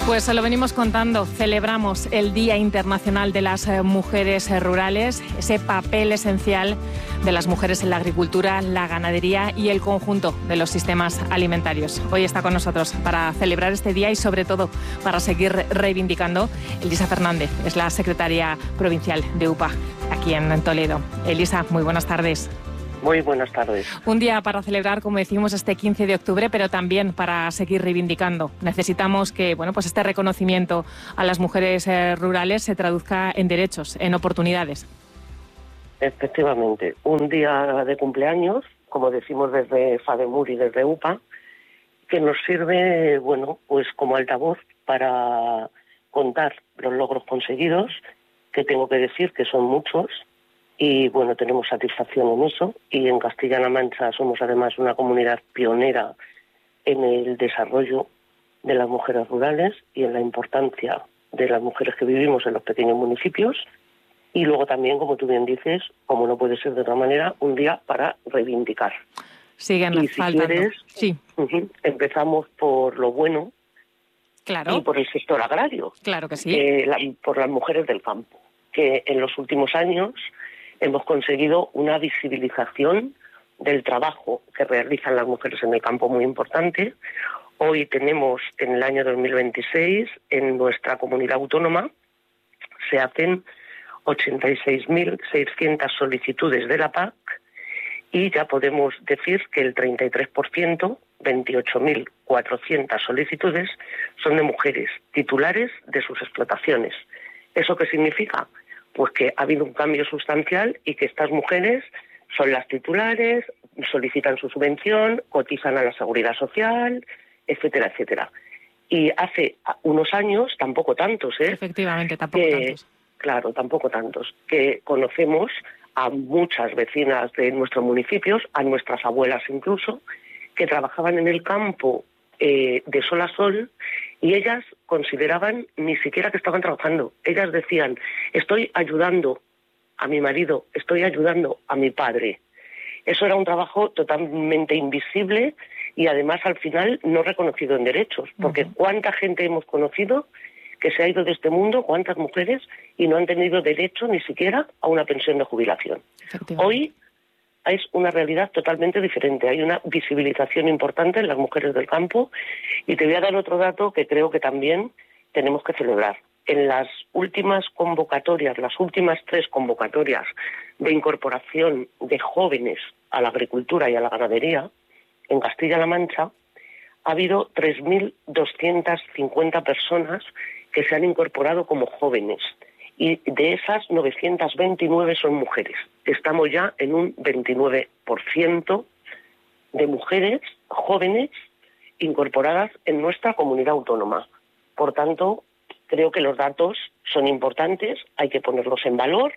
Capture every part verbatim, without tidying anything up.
Pues se lo venimos contando, celebramos el Día Internacional de las Mujeres Rurales, ese papel esencial de las mujeres en la agricultura, la ganadería y el conjunto de los sistemas alimentarios. Hoy está con nosotros para celebrar este día y sobre todo para seguir reivindicando. Elisa Fernández es la secretaria provincial de U P A aquí en Toledo. Elisa, muy buenas tardes. Muy buenas tardes. Un día para celebrar, como decimos, este quince de octubre, pero también para seguir reivindicando. Necesitamos que, bueno, pues este reconocimiento a las mujeres eh, rurales se traduzca en derechos, en oportunidades. Efectivamente, un día de cumpleaños, como decimos desde FADEMUR y desde U P A, que nos sirve, bueno, pues como altavoz para contar los logros conseguidos, que tengo que decir que son muchos. Y bueno, tenemos satisfacción en eso, y en Castilla-La Mancha somos además una comunidad pionera en el desarrollo de las mujeres rurales y en la importancia de las mujeres que vivimos en los pequeños municipios. Y luego también, como tú bien dices, como no puede ser de otra manera, un día para reivindicar. Siguen y si faltando. quieres, sí. uh-huh, empezamos por lo bueno. Claro. Y por el sector agrario. Claro que sí. Eh, la, por las mujeres del campo, que en los últimos años hemos conseguido una visibilización del trabajo que realizan las mujeres en el campo muy importante. Hoy tenemos, en el año dos mil veintiséis, en nuestra comunidad autónoma, se hacen ochenta y seis mil seiscientas solicitudes de la P A C y ya podemos decir que el treinta y tres por ciento, veintiocho mil cuatrocientas solicitudes, son de mujeres titulares de sus explotaciones. ¿Eso qué significa? Pues que ha habido un cambio sustancial y que estas mujeres son las titulares, solicitan su subvención, cotizan a la Seguridad Social, etcétera, etcétera. Y hace unos años, tampoco tantos, ¿eh? Efectivamente, tampoco que, tantos. Claro, tampoco tantos, que conocemos a muchas vecinas de nuestros municipios, a nuestras abuelas incluso, que trabajaban en el campo eh, de sol a sol, y ellas consideraban ni siquiera que estaban trabajando. Ellas decían, estoy ayudando a mi marido, estoy ayudando a mi padre. Eso era un trabajo totalmente invisible y además al final no reconocido en derechos, porque uh-huh. ¿cuánta gente hemos conocido que se ha ido de este mundo, cuántas mujeres, y no han tenido derecho ni siquiera a una pensión de jubilación? Hoy es una realidad totalmente diferente. Hay una visibilización importante en las mujeres del campo y te voy a dar otro dato que creo que también tenemos que celebrar. En las últimas convocatorias, las últimas tres convocatorias de incorporación de jóvenes a la agricultura y a la ganadería, en Castilla-La Mancha, ha habido tres mil doscientas cincuenta personas que se han incorporado como jóvenes. Y de esas, novecientas veintinueve son mujeres. Estamos ya en un veintinueve por ciento de mujeres jóvenes incorporadas en nuestra comunidad autónoma. Por tanto, creo que los datos son importantes, hay que ponerlos en valor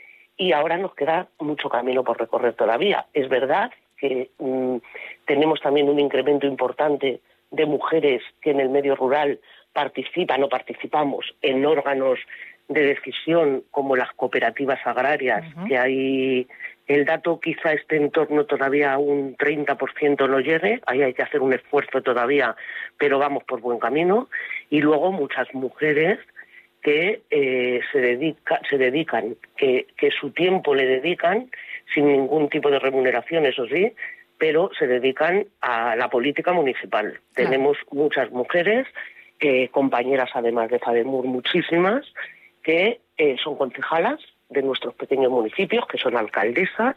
y ahora nos queda mucho camino por recorrer todavía. Es verdad que mmm, tenemos también un incremento importante de mujeres que en el medio rural participan o participamos en órganos de decisión como las cooperativas agrarias, uh-huh. que hay el dato quizá esté en torno todavía a un treinta por ciento no llegue, ahí hay que hacer un esfuerzo todavía, pero vamos por buen camino, y luego muchas mujeres que eh, se, dedica, se dedican, que, que su tiempo le dedican sin ningún tipo de remuneración, eso sí, pero se dedican a la política municipal. Claro. Tenemos muchas mujeres, eh, compañeras además de FADEMUR, muchísimas, que eh, son concejalas de nuestros pequeños municipios, que son alcaldesas,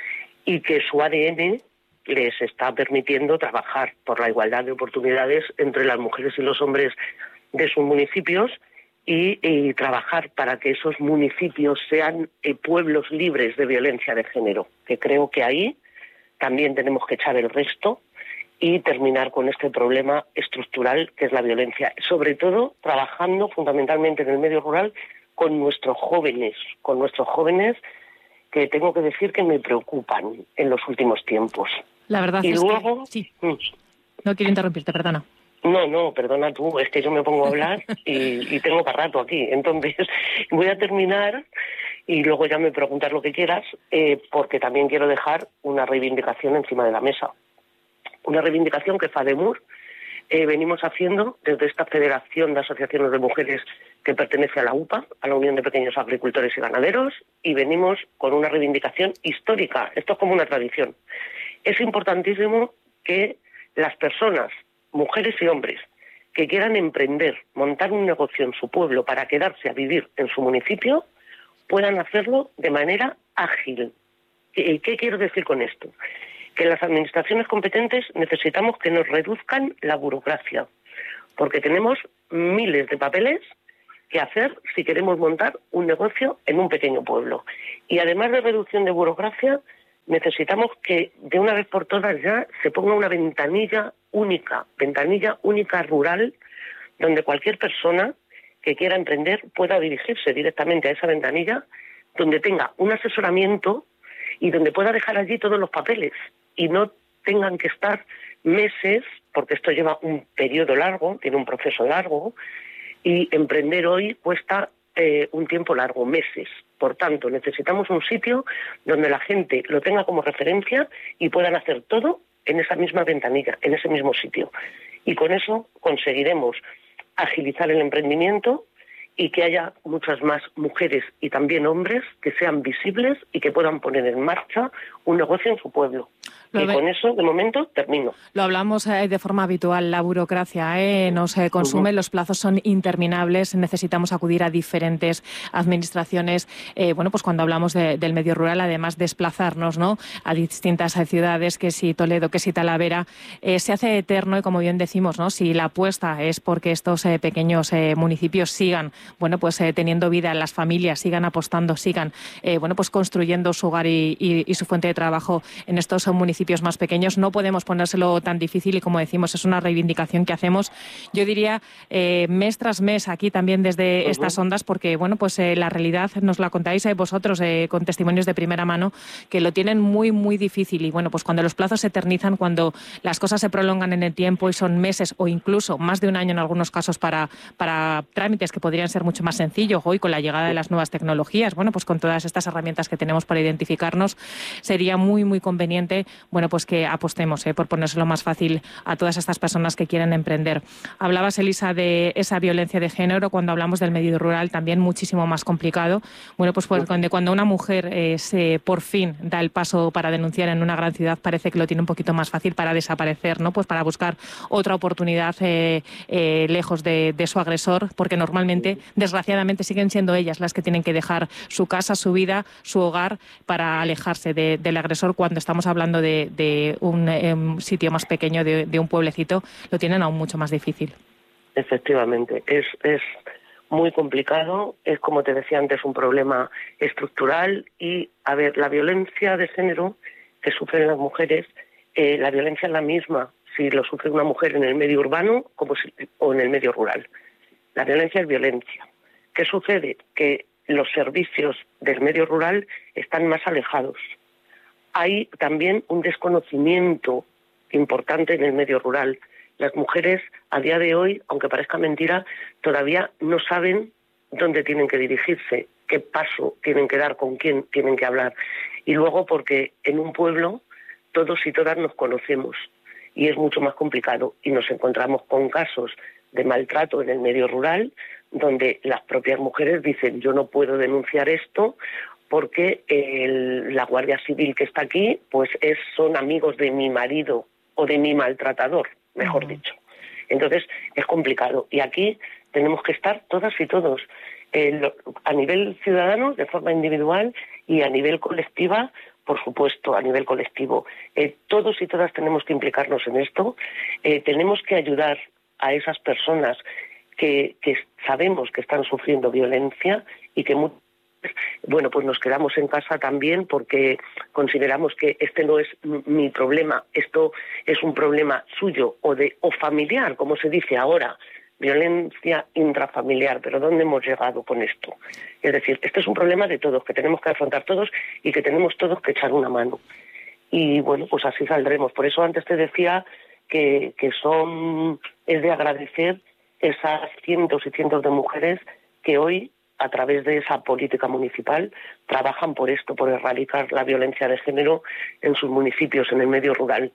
y que su A D N les está permitiendo trabajar por la igualdad de oportunidades entre las mujeres y los hombres de sus municipios y, y trabajar para que esos municipios sean eh, pueblos libres de violencia de género, que creo que ahí también tenemos que echar el resto y terminar con este problema estructural que es la violencia, sobre todo trabajando fundamentalmente en el medio rural con nuestros jóvenes, con nuestros jóvenes que tengo que decir que me preocupan en los últimos tiempos. La verdad y es luego, que sí. No quiero interrumpirte, perdona. No, no, perdona tú, es que yo me pongo a hablar y, y tengo para rato aquí. Entonces, voy a terminar y luego ya me preguntas lo que quieras, eh, porque también quiero dejar una reivindicación encima de la mesa. Una reivindicación que FADEMUR Eh, venimos haciendo desde esta Federación de Asociaciones de Mujeres que pertenece a la U P A, a la Unión de Pequeños Agricultores y Ganaderos, y venimos con una reivindicación histórica. Esto es como una tradición. Es importantísimo que las personas, mujeres y hombres, que quieran emprender, montar un negocio en su pueblo para quedarse a vivir en su municipio, puedan hacerlo de manera ágil. ¿Qué, qué quiero decir con esto? Que las administraciones competentes necesitamos que nos reduzcan la burocracia, porque tenemos miles de papeles que hacer si queremos montar un negocio en un pequeño pueblo. Y además de reducción de burocracia, necesitamos que de una vez por todas ya se ponga una ventanilla única, ventanilla única rural, donde cualquier persona que quiera emprender pueda dirigirse directamente a esa ventanilla, donde tenga un asesoramiento y donde pueda dejar allí todos los papeles y no tengan que estar meses, porque esto lleva un periodo largo, tiene un proceso largo, y emprender hoy cuesta eh, un tiempo largo, meses. Por tanto, necesitamos un sitio donde la gente lo tenga como referencia y puedan hacer todo en esa misma ventanilla, en ese mismo sitio. Y con eso conseguiremos agilizar el emprendimiento y que haya muchas más mujeres y también hombres que sean visibles y que puedan poner en marcha un negocio en su pueblo. Y con eso, de momento, termino. Lo hablamos eh, de forma habitual, la burocracia eh, nos eh, consume, uh-huh. Los plazos son interminables, necesitamos acudir a diferentes administraciones. Eh, bueno, pues cuando hablamos de, del medio rural, además desplazarnos, ¿no?, a distintas ciudades, que si Toledo, que si Talavera, eh, se hace eterno y, como bien decimos, ¿no?, si la apuesta es porque estos eh, pequeños eh, municipios sigan, bueno, pues eh, teniendo vida, las familias sigan apostando, sigan, eh, bueno, pues construyendo su hogar y, y, y su fuente de trabajo en estos municipios más pequeños, no podemos ponérselo tan difícil y, como decimos, es una reivindicación que hacemos, yo diría, eh, mes tras mes aquí también desde uh-huh. estas ondas, porque, bueno, pues eh, la realidad nos la contáis eh, vosotros eh, con testimonios de primera mano, que lo tienen muy, muy difícil y, bueno, pues cuando los plazos se eternizan, cuando las cosas se prolongan en el tiempo y son meses o incluso más de un año en algunos casos para, para trámites que podrían ser mucho más sencillos hoy con la llegada de las nuevas tecnologías, bueno, pues con todas estas herramientas que tenemos para identificarnos, sería muy, muy conveniente, bueno, pues que apostemos eh, por ponérselo más fácil a todas estas personas que quieren emprender. Hablabas, Elisa, de esa violencia de género, cuando hablamos del medio rural también muchísimo más complicado. Bueno, pues, pues cuando, cuando una mujer eh, se por fin da el paso para denunciar en una gran ciudad, parece que lo tiene un poquito más fácil para desaparecer, ¿no? Pues para buscar otra oportunidad eh, eh, lejos de, de su agresor, porque normalmente, desgraciadamente, siguen siendo ellas las que tienen que dejar su casa, su vida, su hogar para alejarse de, del agresor. Cuando estamos hablando de, de un eh, sitio más pequeño, de, de un pueblecito, lo tienen aún mucho más difícil. Efectivamente, es, es muy complicado, es, como te decía antes, un problema estructural y, a ver, la violencia de género que sufren las mujeres, eh, la violencia es la misma si lo sufre una mujer en el medio urbano como si, o en el medio rural. La violencia es violencia. ¿Qué sucede? Que los servicios del medio rural están más alejados. Hay también un desconocimiento importante en el medio rural. Las mujeres, a día de hoy, aunque parezca mentira, todavía no saben dónde tienen que dirigirse, qué paso tienen que dar, con quién tienen que hablar. Y luego porque en un pueblo todos y todas nos conocemos y es mucho más complicado. Y nos encontramos con casos de maltrato en el medio rural donde las propias mujeres dicen: yo no puedo denunciar esto porque el, la Guardia Civil que está aquí pues es, son amigos de mi marido o de mi maltratador, mejor uh-huh. dicho. Entonces es complicado. Y aquí tenemos que estar todas y todos, eh, a nivel ciudadano, de forma individual, y a nivel colectiva, por supuesto, a nivel colectivo. Eh, todos y todas tenemos que implicarnos en esto. Eh, tenemos que ayudar a esas personas que, que sabemos que están sufriendo violencia y que muchas bueno, pues nos quedamos en casa también porque consideramos que este no es mi problema, esto es un problema suyo o de o familiar, como se dice ahora, violencia intrafamiliar. Pero ¿dónde hemos llegado con esto? Es decir, este es un problema de todos, que tenemos que afrontar todos y que tenemos todos que echar una mano. Y bueno, pues así saldremos. Por eso antes te decía que, que son es de agradecer esas cientos y cientos de mujeres que hoy, a través de esa política municipal, trabajan por esto, por erradicar la violencia de género en sus municipios, en el medio rural.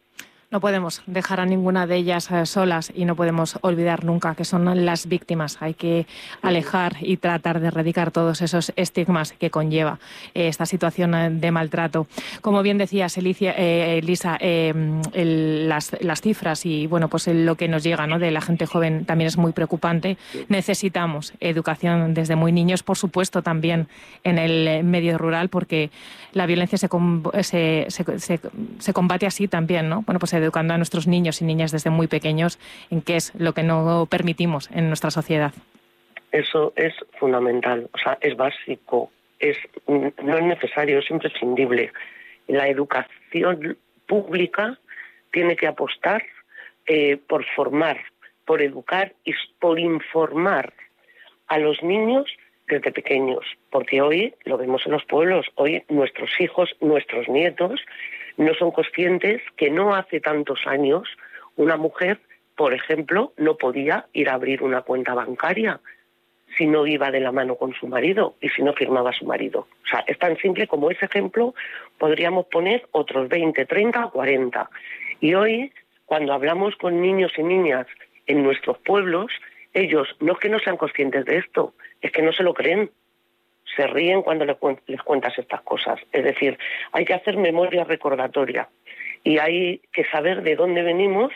No podemos dejar a ninguna de ellas eh, solas y no podemos olvidar nunca que son las víctimas. Hay que alejar y tratar de erradicar todos esos estigmas que conlleva eh, esta situación eh, de maltrato. Como bien decías, Elicia, eh, Elisa, eh, el, las, las cifras y bueno, pues lo que nos llega, ¿no?, de la gente joven también es muy preocupante. Necesitamos educación desde muy niños, por supuesto, también en el medio rural, porque la violencia se, se, se, se, se combate así también, ¿no? Bueno, pues educando a nuestros niños y niñas desde muy pequeños en qué es lo que no permitimos en nuestra sociedad. Eso es fundamental, o sea, es básico, es no es necesario, es imprescindible. La educación pública tiene que apostar eh, por formar, por educar y por informar a los niños desde pequeños, porque hoy lo vemos en los pueblos, hoy nuestros hijos, nuestros nietos no son conscientes que no hace tantos años una mujer, por ejemplo, no podía ir a abrir una cuenta bancaria si no iba de la mano con su marido y si no firmaba su marido. O sea, es tan simple como ese ejemplo, podríamos poner otros veinte, treinta o cuarenta. Y hoy, cuando hablamos con niños y niñas en nuestros pueblos, ellos no es que no sean conscientes de esto, es que no se lo creen. Se ríen cuando les, cu les cuentas estas cosas. Es decir, hay que hacer memoria recordatoria y hay que saber de dónde venimos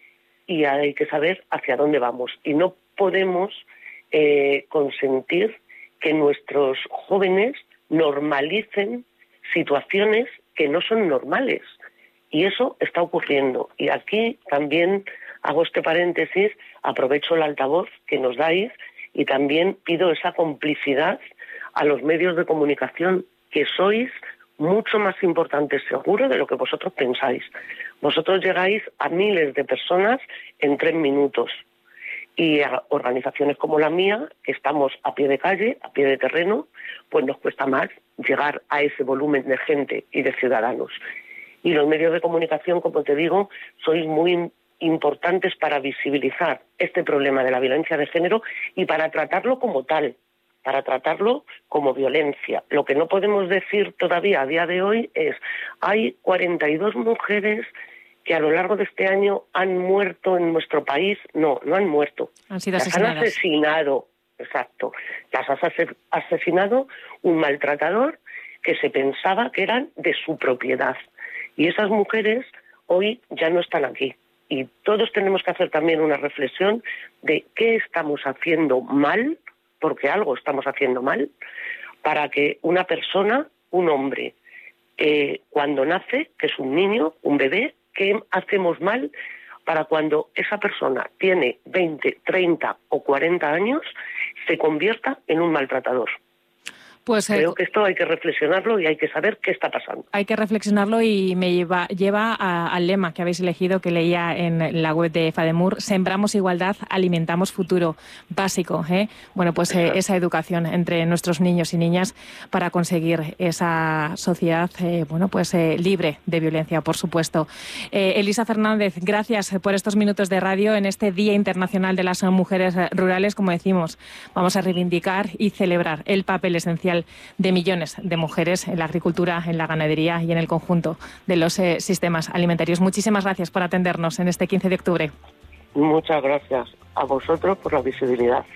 y hay que saber hacia dónde vamos. Y no podemos eh, consentir que nuestros jóvenes normalicen situaciones que no son normales. Y eso está ocurriendo. Y aquí también hago este paréntesis, aprovecho el altavoz que nos dais y también pido esa complicidad a los medios de comunicación, que sois mucho más importantes, seguro, de lo que vosotros pensáis. Vosotros llegáis a miles de personas en tres minutos. Y a organizaciones como la mía, que estamos a pie de calle, a pie de terreno, pues nos cuesta más llegar a ese volumen de gente y de ciudadanos. Y los medios de comunicación, como te digo, sois muy importantes para visibilizar este problema de la violencia de género y para tratarlo como tal, para tratarlo como violencia. Lo que no podemos decir todavía a día de hoy es hay cuarenta y dos mujeres que a lo largo de este año han muerto en nuestro país. No, no han muerto. Han sido las asesinadas. han asesinado, exacto. Las ha asesinado un maltratador que se pensaba que eran de su propiedad. Y esas mujeres hoy ya no están aquí. Y todos tenemos que hacer también una reflexión de qué estamos haciendo mal, porque algo estamos haciendo mal, para que una persona, un hombre, eh, cuando nace, que es un niño, un bebé, ¿qué hacemos mal para cuando esa persona tiene veinte, treinta o cuarenta años, se convierta en un maltratador? Pues, eh, Creo que esto hay que reflexionarlo y hay que saber qué está pasando. Hay que reflexionarlo y me lleva, lleva a, al lema que habéis elegido, que leía en la web de FADEMUR: sembramos igualdad, alimentamos futuro. Básico, ¿eh? Bueno, pues eh, esa educación entre nuestros niños y niñas para conseguir esa sociedad, eh, bueno, pues eh, libre de violencia, por supuesto. Eh, Elisa Fernández, gracias por estos minutos de radio en este Día Internacional de las Mujeres Rurales. Como decimos, vamos a reivindicar y celebrar el papel esencial de millones de mujeres en la agricultura, en la ganadería y en el conjunto de los eh, sistemas alimentarios. Muchísimas gracias por atendernos en este quince de octubre. Muchas gracias a vosotros por la visibilidad.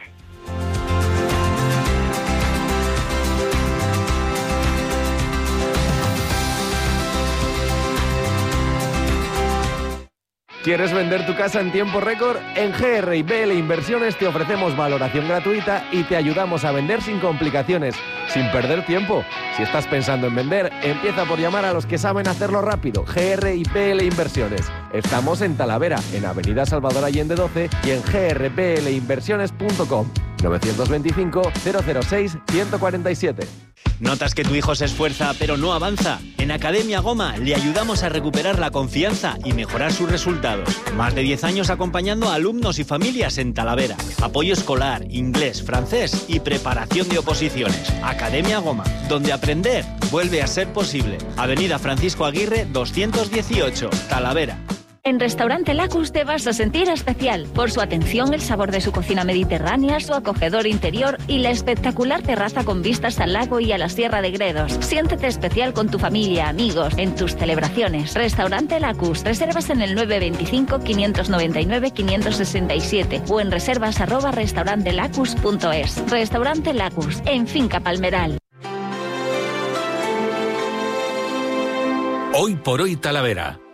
¿Quieres vender tu casa en tiempo récord? En G R y B L Inversiones te ofrecemos valoración gratuita y te ayudamos a vender sin complicaciones, sin perder tiempo. Si estás pensando en vender, empieza por llamar a los que saben hacerlo rápido. G R y B L Inversiones. Estamos en Talavera, en Avenida Salvador Allende doce y en g r b l inversiones punto com. nueve dos cinco, cero cero seis, uno cuatro siete. ¿Notas que tu hijo se esfuerza pero no avanza? En Academia Goma le ayudamos a recuperar la confianza y mejorar sus resultados. Más de diez años acompañando a alumnos y familias en Talavera. Apoyo escolar, inglés, francés y preparación de oposiciones. Academia Goma, donde aprender vuelve a ser posible. Avenida Francisco Aguirre doscientos dieciocho, Talavera. En Restaurante Lacus te vas a sentir especial por su atención, el sabor de su cocina mediterránea, su acogedor interior y la espectacular terraza con vistas al lago y a la Sierra de Gredos. Siéntete especial con tu familia, amigos, en tus celebraciones. Restaurante Lacus. Reservas en el nueve veinticinco, quinientos noventa y nueve, quinientos sesenta y siete o en reservas arroba restaurantelacus punto es. Restaurante Lacus, en Finca Palmeral. Hoy por hoy Talavera.